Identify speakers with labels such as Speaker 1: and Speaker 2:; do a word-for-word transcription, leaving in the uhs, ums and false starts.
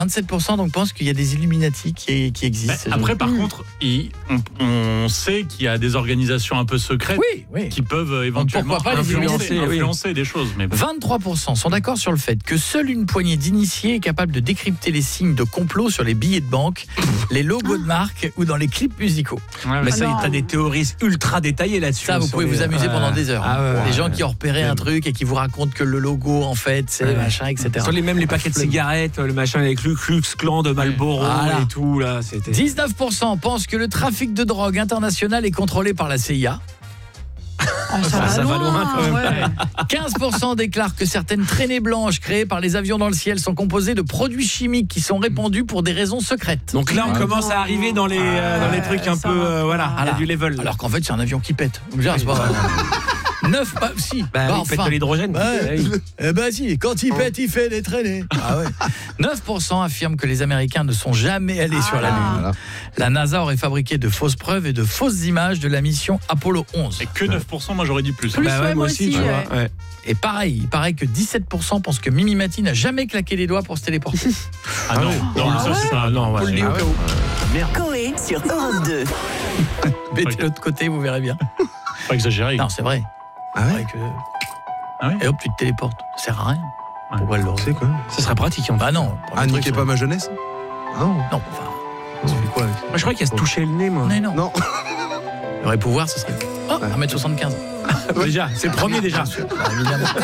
Speaker 1: vingt-sept pour cent donc pensent qu'il y a des Illuminati qui, qui existent.
Speaker 2: Bah, après, par mmh. contre, il, on, on sait qu'il y a des organisations un peu secrètes
Speaker 1: oui, oui.
Speaker 2: qui peuvent éventuellement
Speaker 1: pas
Speaker 2: influencer,
Speaker 1: les
Speaker 2: influencer oui. des choses. Mais bon.
Speaker 1: vingt-trois pour cent sont d'accord sur le fait que seule une poignée d'initiés est capable de décrypter les signes de complot sur les billets de banque, les logos de marque ou dans les clips musicaux.
Speaker 3: Ouais, mais ça, tu as des théories ultra détaillées là-dessus.
Speaker 1: Ça, vous pouvez les... vous amuser euh... pendant des heures.
Speaker 3: Ah ouais, ouais,
Speaker 1: des gens
Speaker 3: ouais,
Speaker 1: qui ont repéré
Speaker 3: ouais.
Speaker 1: un truc et qui vous racontent que le logo, en fait, c'est ouais. machin, et cetera.
Speaker 3: Sur les mêmes les paquets de cigarettes, le machin avec le Klux Klan de Marlboro voilà. et tout là. C'était...
Speaker 1: dix-neuf pour cent pensent que le trafic de drogue international est contrôlé par la C I A.
Speaker 4: Oh, ça, va, ça loin, va loin quand même.
Speaker 1: Ouais. quinze pour cent déclarent que certaines traînées blanches créées par les avions dans le ciel sont composées de produits chimiques qui sont répandus pour des raisons secrètes.
Speaker 3: Donc là, on ah, commence non. à arriver dans les, euh, dans les trucs un peu, euh, voilà,
Speaker 1: voilà,
Speaker 3: du level.
Speaker 1: Alors qu'en fait, c'est un avion qui pète. Déjà, c'est pas... neuf, bah, si.
Speaker 3: Bah, bah, il enfin. pète de l'hydrogène.
Speaker 1: Bah, eh ben si, quand il pète, il fait des traînées. Ah ouais. neuf pour cent affirment que les Américains ne sont jamais allés ah, sur la Lune. Voilà. La NASA aurait fabriqué de fausses preuves et de fausses images de la mission Apollo onze.
Speaker 2: Et que neuf pour cent, moi j'aurais dit plus.
Speaker 4: plus
Speaker 3: bah ouais,
Speaker 4: ouais,
Speaker 3: moi aussi,
Speaker 4: aussi
Speaker 3: tu
Speaker 4: ouais.
Speaker 3: vois. Ouais.
Speaker 1: Et pareil, il paraît que dix-sept pour cent pensent que Mimi Mati n'a jamais claqué les doigts pour se téléporter.
Speaker 2: Ah non, non,
Speaker 4: ah
Speaker 2: ça
Speaker 4: ouais.
Speaker 2: c'est pas... Non, ouais.
Speaker 1: Faut le dire au cas où.
Speaker 5: Merde. Coé sur Europe deux.
Speaker 1: Mettez de l'autre côté, vous verrez bien.
Speaker 2: Pas exagéré.
Speaker 1: Non, c'est vrai.
Speaker 3: Ah ouais
Speaker 1: que...
Speaker 2: ah ouais
Speaker 1: Et hop, tu te téléportes. Ça sert à rien.
Speaker 2: Ouais.
Speaker 1: Pourquoi le
Speaker 3: C'est quoi? Ça serait pratique. En
Speaker 1: bah non.
Speaker 6: Ah, niquez pas ma jeunesse.
Speaker 1: Non. Non, enfin... Tu fais quoi avec ça?
Speaker 3: Moi, je crois qu'il y a se toucher le nez, moi.
Speaker 1: Mais non.
Speaker 6: Non.
Speaker 1: Il aurait pouvoir, ce serait... Oh, un mètre soixante-quinze.
Speaker 3: Déjà, c'est le premier déjà.
Speaker 1: Évidemment.